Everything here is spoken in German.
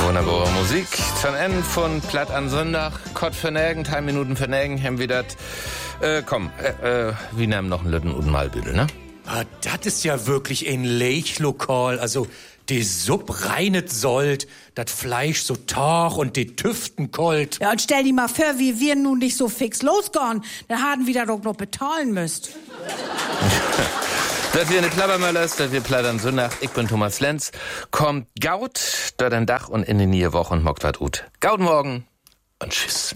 Wunderbare Musik. Zum Ende von Platt an Sonntag. Kott vernägen, 3 Minuten vernägen, haben wir das. Wir nehmen noch einen Lütten und Malbüdel, ne? Ah, das ist ja wirklich ein Lechlokal. Also, die Supp reinet sollt, das Fleisch so tach und die Tüften kolt. Ja, und stell dir mal vor, wie wir nun nicht so fix losgehen. Dann hatten wir da doch noch bezahlen müsst. Das wir eine Klappermöllers, das wir plattern Sonntag. Ich bin Thomas Lenz. Kommt Gaut, dort ein Dach und in die neue Woche und mockt wat ut. Gaut morgen und tschüss.